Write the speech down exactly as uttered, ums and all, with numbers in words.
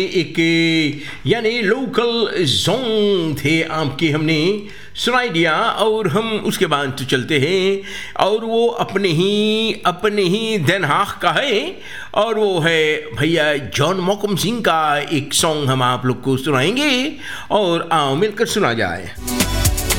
एक यानी local song थे आपके, हमने सुनाई दिया और हम उसके बाद तो चलते हैं और वो अपने ही अपने ही देन हाक का है और वो है भैया जॉन मोकम सिंह का एक सॉन्ग हम आप लोग को सुनाएंगे और आओ मिलकर सुना जाए।